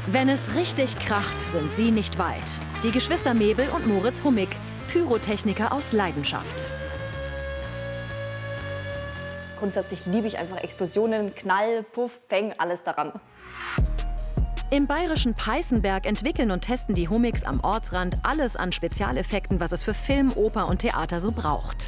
Wenn es richtig kracht, sind sie nicht weit. Die Geschwister Mebel und Moritz Hummig, Pyrotechniker aus Leidenschaft. Grundsätzlich liebe ich einfach Explosionen, Knall, Puff, Peng, alles daran. Im bayerischen Peißenberg entwickeln und testen die Hummigs am Ortsrand alles an Spezialeffekten, was es für Film, Oper und Theater so braucht.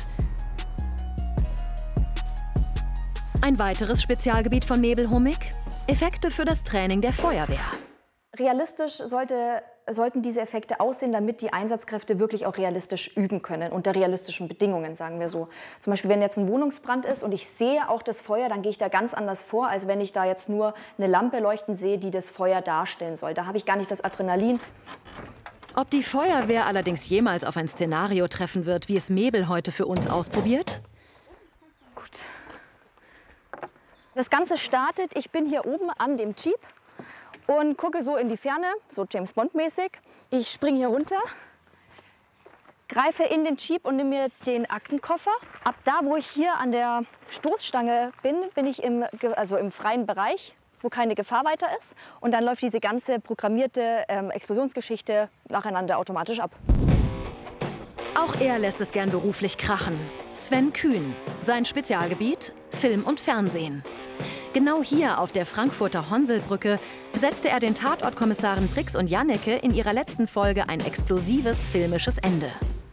Ein weiteres Spezialgebiet von Mebel Hummig: Effekte für das Training der Feuerwehr. Realistisch sollten diese Effekte aussehen, damit die Einsatzkräfte wirklich auch realistisch üben können, unter realistischen Bedingungen, sagen wir so. Zum Beispiel, wenn jetzt ein Wohnungsbrand ist und ich sehe auch das Feuer, dann gehe ich da ganz anders vor, als wenn ich da jetzt nur eine Lampe leuchten sehe, die das Feuer darstellen soll. Da habe ich gar nicht das Adrenalin. Ob die Feuerwehr allerdings jemals auf ein Szenario treffen wird, wie es Mebel heute für uns ausprobiert? Gut. Das Ganze startet, ich bin hier oben an dem Jeep und gucke so in die Ferne, so James Bond-mäßig. Ich springe hier runter, greife in den Jeep und nehme mir den Aktenkoffer. Ab da, wo ich hier an der Stoßstange bin, bin ich im freien Bereich, wo keine Gefahr weiter ist. Und dann läuft diese ganze programmierte Explosionsgeschichte nacheinander automatisch ab. Auch er lässt es gern beruflich krachen. Sven Kühn. Sein Spezialgebiet: Film und Fernsehen. Genau hier auf der Frankfurter Honselbrücke setzte er den Tatortkommissaren Brix und Janneke in ihrer letzten Folge ein explosives filmisches Ende.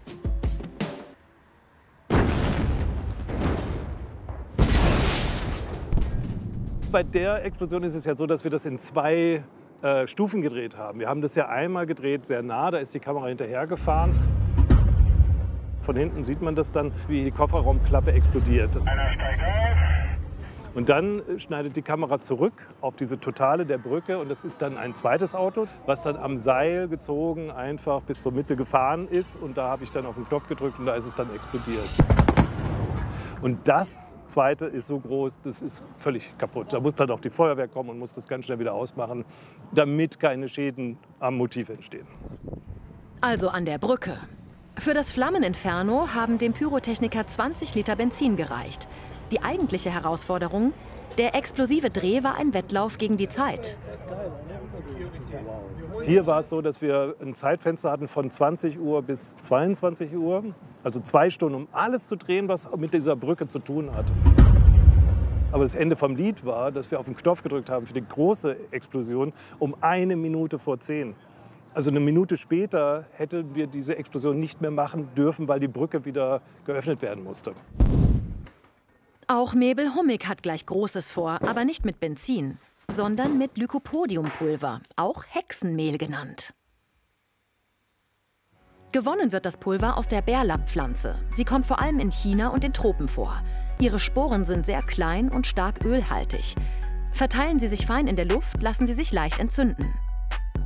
Bei der Explosion ist es ja so, dass wir das in 2 Stufen gedreht haben. Wir haben das ja einmal gedreht, sehr nah, da ist die Kamera hinterhergefahren. Von hinten sieht man das dann, wie die Kofferraumklappe explodiert. Und dann schneidet die Kamera zurück auf diese Totale der Brücke und das ist dann ein zweites Auto, was dann am Seil gezogen einfach bis zur Mitte gefahren ist. Und da habe ich dann auf den Knopf gedrückt und da ist es dann explodiert. Und das zweite ist so groß, das ist völlig kaputt. Da muss dann auch die Feuerwehr kommen und muss das ganz schnell wieder ausmachen, damit keine Schäden am Motiv entstehen. Also an der Brücke. Für das Flammeninferno haben dem Pyrotechniker 20 Liter Benzin gereicht. Die eigentliche Herausforderung: der explosive Dreh war ein Wettlauf gegen die Zeit. Hier war es so, dass wir ein Zeitfenster hatten von 20 Uhr bis 22 Uhr. Also 2 Stunden, um alles zu drehen, was mit dieser Brücke zu tun hat. Aber das Ende vom Lied war, dass wir auf den Knopf gedrückt haben für die große Explosion um 1 Minute vor 10. Also 1 Minute später hätten wir diese Explosion nicht mehr machen dürfen, weil die Brücke wieder geöffnet werden musste. Auch Mebel Hummig hat gleich Großes vor, aber nicht mit Benzin, sondern mit Lycopodiumpulver, auch Hexenmehl genannt. Gewonnen wird das Pulver aus der Bärlapppflanze. Sie kommt vor allem in China und den Tropen vor. Ihre Sporen sind sehr klein und stark ölhaltig. Verteilen sie sich fein in der Luft, lassen sie sich leicht entzünden.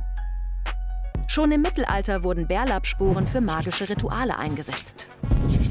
Schon im Mittelalter wurden Bärlappsporen für magische Rituale eingesetzt.